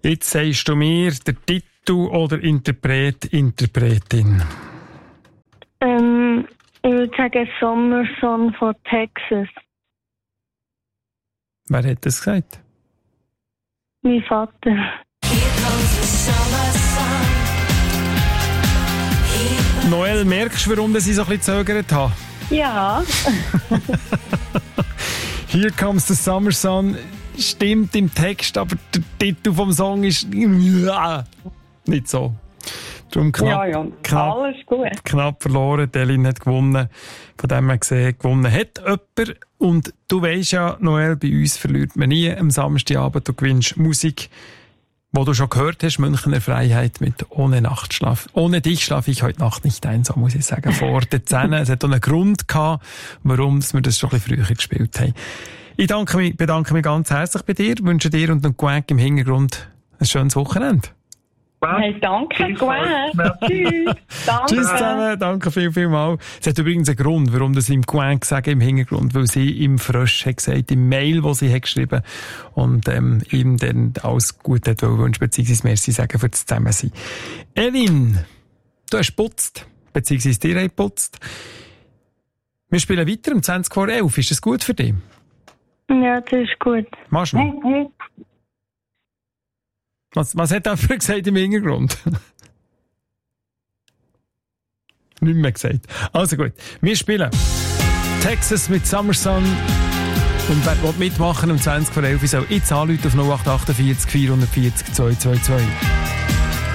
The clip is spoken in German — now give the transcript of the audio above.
Jetzt sagst du mir der Titel oder Interpretin. Ich würde sagen Summer Sun von Texas. Wer hat das gesagt? Mein Vater. Noel, merkst du, warum ich so ein bisschen gezögert habe? Ja. Here Comes the Summer Sun stimmt im Text, aber der Titel vom Song ist nicht so. Darum alles gut. Knapp verloren, Elin hat gewonnen. Von dem her gesehen, gewonnen hat jemand. Und du weisst ja, Noel, bei uns verliert man nie am Samstagabend. Du gewinnst Musik, die du schon gehört hast, Münchner Freiheit mit «Ohne Nachtschlaf». Ohne dich schlafe ich heute Nacht nicht ein, so muss ich sagen, vor den 10. Es hat auch einen Grund gehabt, warum wir das schon ein bisschen früher gespielt haben. Ich bedanke mich ganz herzlich bei dir, wünsche dir und dem Gwenk im Hintergrund ein schönes Wochenende. Hey, danke, Gwen. Tschüss. Danke. Tschüss zusammen, danke vielmals. Es hat übrigens einen Grund, warum das im Gwen sagen im Hintergrund, weil sie im Frösch hat gesagt, im Mail, das sie hat geschrieben und ihm dann alles Gute hat wünschen, beziehungsweise merci sagen für das Zusammensein. Elin, du hast geputzt, beziehungsweise dir hast geputzt. Wir spielen weiter um 20 vor 11. Ist das gut für dich? Ja, das ist gut. Machst du? Was hat er gesagt im Hintergrund? Nicht mehr gesagt. Also gut, wir spielen Texas mit Summer Sun. Und wer will mitmachen um 20 vor 11 soll jetzt anrufen auf 0848 440 222.